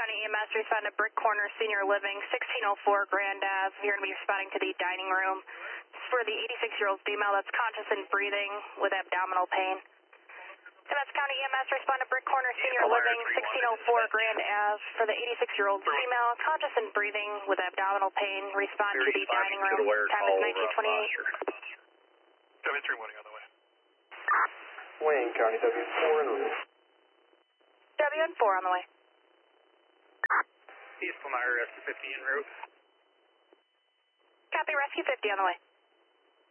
County EMS respond to Brick Corner Senior Living, 1604 Grand Ave. You're going to be responding to the dining room. This is for the 86-year-old female that's conscious and breathing with abdominal pain. Timmins County EMS respond to Brick Corner Senior Living, 1604 Grand Ave. For the 86-year-old female conscious and breathing with abdominal pain, respond to the dining room. Time is 1928. W3 Wing on the way. Wayne County W4 en route. WN4 on the way. East Palmyra, Rescue 50 en route. Copy, Rescue 50 on the way.